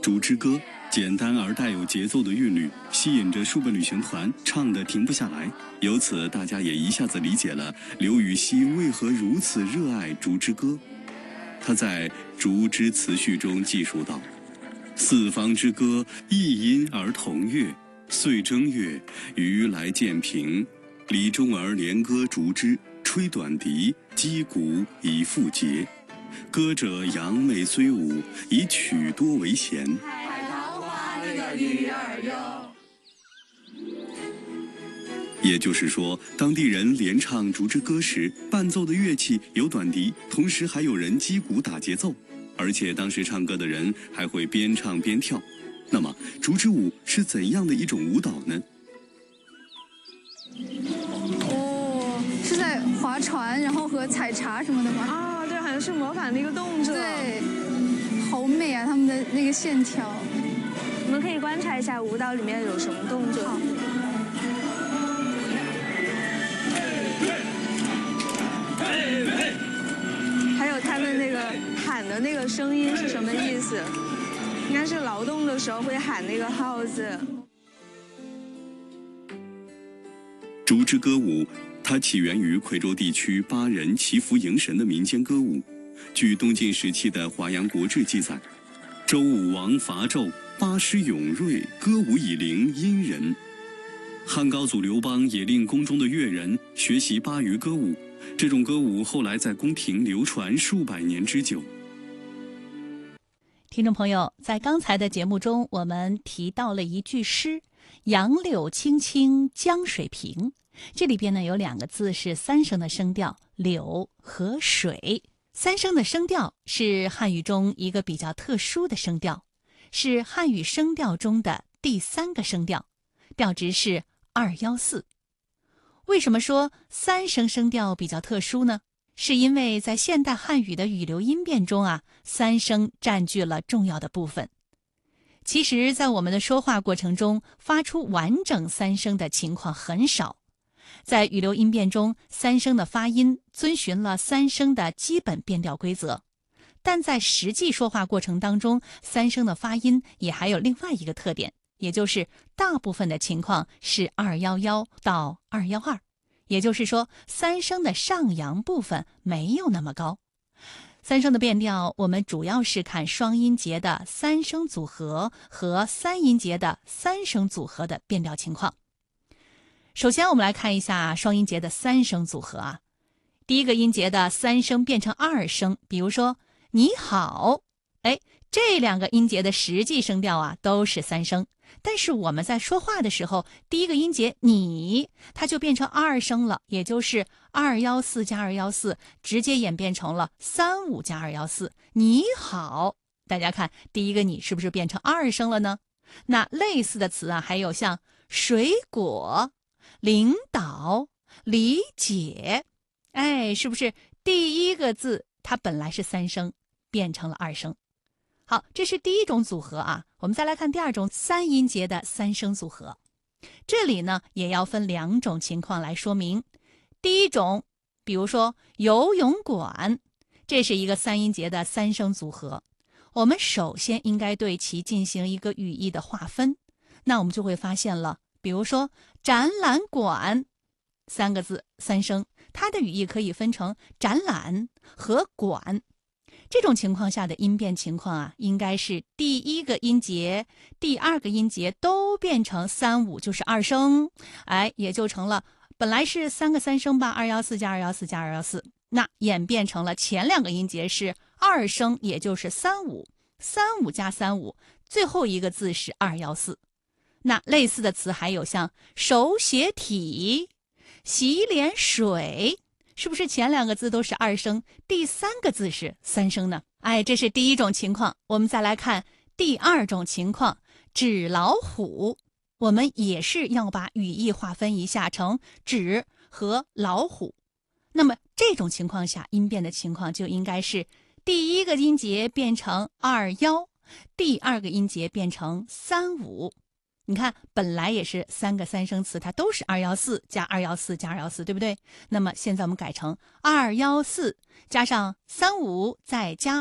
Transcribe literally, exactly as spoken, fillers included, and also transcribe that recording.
竹之歌，简单而带有节奏的韵律，吸引着数个旅行团唱得停不下来。由此，大家也一下子理解了刘禹锡为何如此热爱《竹之歌》。他在《竹之词序》中记述道：“四方之歌，异音而同乐。岁正月，余来见平。李中儿连歌竹枝，吹短笛，击鼓以复节。歌者扬媚虽舞，以曲多为弦。 海棠花那个鱼儿哟。” 也就是说，当地人连唱《竹之歌》时，伴奏的乐器有短笛，同时还有人击鼓打节奏，而且当时唱歌的人还会边唱边跳。那么，竹之舞是怎样的一种舞蹈呢？ 哦，是在划船，然后和采茶什么的吗？ 啊，对，好像是模仿那个动作。 对，好美啊，他们的那个线条。 我们可以观察一下舞蹈里面有什么动作。 好。 还有他们那个喊的那个声音是什么意思？应该是劳动的时候会喊那个号字。 竹之歌舞，它起源于夔州地区巴人祈福迎神的民间歌舞。据东晋时期的《华阳国志》记载，周武王伐纣，巴师勇锐，歌舞以灵殷人。汉高祖刘邦也令宫中的乐人学习巴渝歌舞，这种歌舞后来在宫廷流传数百年之久。 听众朋友，在刚才的节目中，我们提到了一句诗：“杨柳青青江水平”。这里边呢有两个字是三声的声调，柳和水。三声的声调是汉语中一个比较特殊的声调，是汉语声调中的第三个声调，调值是二幺四。为什么说三声声调比较特殊呢？是因为在现代汉语的语流音变中啊，三声占据了重要的部分。其实，在我们的说话过程中，发出完整三声的情况很少。在语流音变中，三声的发音遵循了三声的基本变调规则，但在实际说话过程当中，三声的发音也还有另外一个特点，也就是大部分的情况是二一一到二一二。也就是说，三声的上扬部分没有那么高。三声的变调，我们主要是看双音节的三声组合和三音节的三声组合的变调情况。首先，我们来看一下双音节的三声组合啊。第一个音节的三声变成二声，比如说“你好”，哎，这两个音节的实际声调啊都是三声。但是我们在说话的时候，第一个音节你，它就变成二声了，也就是二一四加二一四，直接演变成了三五加二一四。你好，大家看第一个你是不是变成二声了呢？那类似的词啊，还有像水果、领导、理解，哎，是不是第一个字它本来是三声，变成了二声？好，这是第一种组合啊。我们再来看第二种三音节的三声组合。这里呢也要分两种情况来说明。第一种，比如说游泳馆，这是一个三音节的三声组合。我们首先应该对其进行一个语义的划分。那我们就会发现了，比如说展览馆，三个字三声，它的语义可以分成展览和馆。这种情况下的音变情况啊，应该是第一个音节、第二个音节都变成三五，就是二声，哎，也就成了本来是三个三声吧，二一四加二一四加二一四，那演变成了前两个音节是二声，也就是三五，三五加三五，最后一个字是二一四。那类似的词还有像手写体、洗脸水。是不是前两个字都是二声，第三个字是三声呢？哎，这是第一种情况。我们再来看第二种情况，纸老虎。我们也是要把语义划分一下成纸和老虎。那么这种情况下，音变的情况就应该是第一个音节变成二幺，第二个音节变成三五。你看，本来也是三个三声词，它都是二一四加二一四加二一四，对不对？那么现在我们改成二一四加上三五再加